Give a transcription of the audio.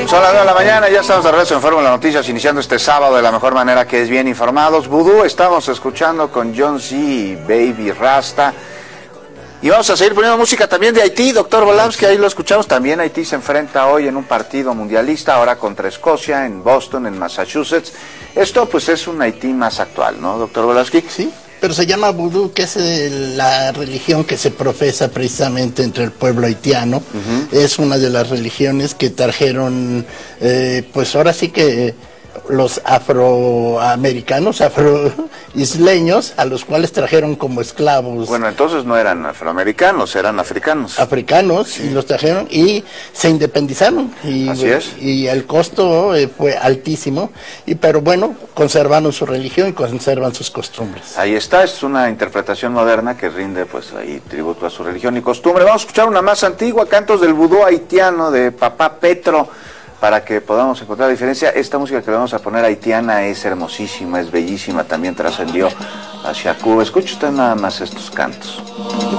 Son las 9 de la mañana, ya estamos de regreso en Fórmula Noticias, iniciando este sábado de la mejor manera, que es bien informados. Vudú, estamos escuchando con John C. y Baby Rasta. Y vamos a seguir poniendo música también de Haití, doctor Volamsky, ahí lo escuchamos. También Haití se enfrenta hoy en un partido mundialista, ahora contra Escocia, en Boston, en Massachusetts. Esto pues es un Haití más actual, ¿no, doctor Volamsky? Sí, pero se llama vudú, que es la religión que se profesa precisamente entre el pueblo haitiano. Es una de las religiones que trajeron, pues ahora sí que los afroamericanos, afroisleños, a los cuales trajeron como esclavos. Bueno, entonces no eran afroamericanos, eran africanos. Africanos, sí. Y los trajeron y se independizaron. Así es. Y el costo fue altísimo, pero bueno, conservaron su religión y conservan sus costumbres. Ahí está, es una interpretación moderna que rinde pues ahí tributo a su religión y costumbre. Vamos a escuchar una más antigua, cantos del vudú haitiano de Papá Petro, para que podamos encontrar la diferencia. Esta música que le vamos a poner haitiana es hermosísima, es bellísima, también trascendió hacia Cuba. Escuche usted nada más estos cantos.